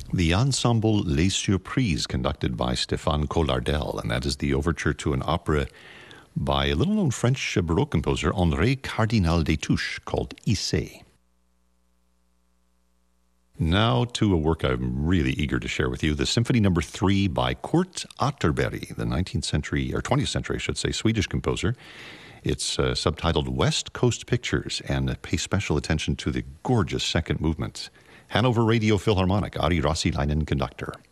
The Ensemble Les Surprises, conducted by Stéphane Collardel, and that is the overture to an opera by a little-known French Baroque composer, André Cardinal Destouches, called Issei. Now to a work I'm really eager to share with you, the Symphony No. 3 by Kurt Atterberg, the 19th century, or 20th century, I should say, Swedish composer. It's subtitled West Coast Pictures, and pay special attention to the gorgeous second movement. Hanover Radio Philharmonic, Ari Rassilainen, conductor.